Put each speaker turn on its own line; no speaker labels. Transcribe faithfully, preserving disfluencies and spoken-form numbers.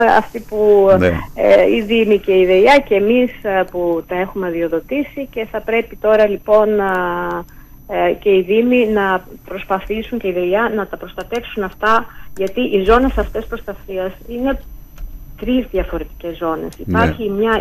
αυτοί που
ναι.
ε, οι Δήμοι και η ΔΕΙΑ και εμείς που τα έχουμε αδειοδοτήσει, και θα πρέπει τώρα λοιπόν ε, και οι Δήμοι να προσπαθήσουν και η ΔΕΙΑ να τα προστατεύσουν αυτά, γιατί οι ζώνες αυτές προστασίας είναι τρεις διαφορετικές ζώνες.
Ναι.
Υπάρχει μια